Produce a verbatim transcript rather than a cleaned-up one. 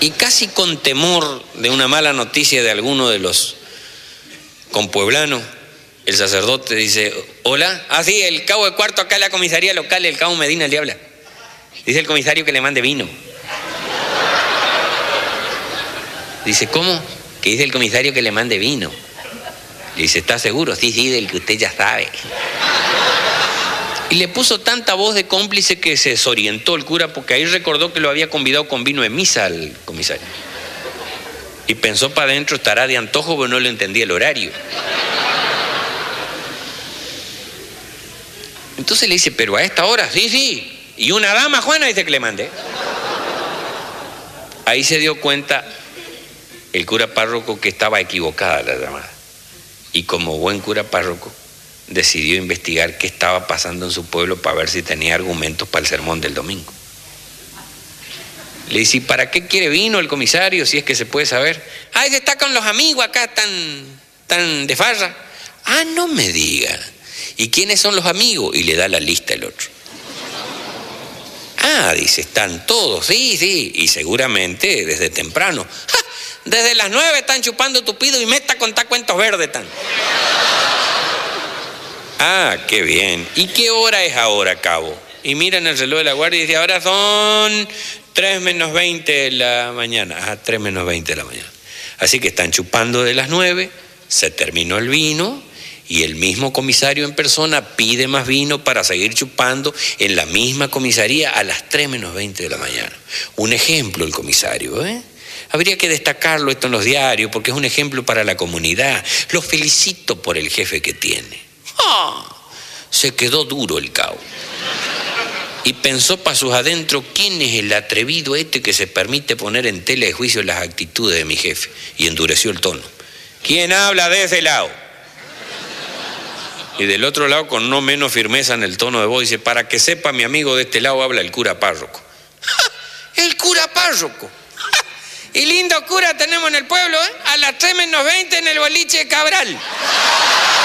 Y casi con temor de una mala noticia de alguno de los compueblanos, el sacerdote dice: hola, ah sí, el cabo de cuarto acá en la comisaría local, el cabo Medina le habla. Dice el comisario que le mande vino. Dice: ¿cómo? Que dice el comisario que le mande vino. Le dice: ¿está seguro? Sí, sí, del que usted ya sabe. Y le puso tanta voz de cómplice que se desorientó el cura, porque ahí recordó que lo había convidado con vino de misa al comisario. Y pensó para adentro: estará de antojo, pero no le entendía el horario. Entonces le dice: pero a esta hora, sí, sí. Y una dama, Juana, dice que le mande. Ahí se dio cuenta el cura párroco que estaba equivocada la llamada. Y como buen cura párroco, decidió investigar qué estaba pasando en su pueblo para ver si tenía argumentos para el sermón del domingo. Le dice: ¿y para qué quiere vino el comisario, si es que se puede saber? Ah, ese está con los amigos acá, tan, tan de farra. Ah, no me diga. ¿Y quiénes son los amigos? Y le da la lista el otro. Ah, dice, están todos, sí, sí, y seguramente desde temprano. ¡Ja! Desde las nueve están chupando tupido y meta a contar cuentos verdes están. Ah, qué bien. ¿Y qué hora es ahora, cabo? Y miran el reloj de la guardia y dice: ahora son tres menos veinte de la mañana. Ah, tres menos veinte de la mañana. Así que están chupando de las nueve, se terminó el vino y el mismo comisario en persona pide más vino para seguir chupando en la misma comisaría a las tres menos veinte de la mañana. Un ejemplo el comisario, ¿eh? Habría que destacarlo esto en los diarios porque es un ejemplo para la comunidad. Lo felicito por el jefe que tiene. ¡Ah! Se quedó duro el cabo. Y pensó para sus adentros: ¿quién es el atrevido este que se permite poner en tela de juicio las actitudes de mi jefe? Y endureció el tono. ¿Quién habla de ese lado? Y del otro lado, con no menos firmeza en el tono de voz, dice: para que sepa mi amigo, de este lado habla el cura párroco. ¡Ja! ¡El cura párroco! ¡Ja! Y lindo cura tenemos en el pueblo, ¿eh? A las tres menos veinte en el boliche de Cabral.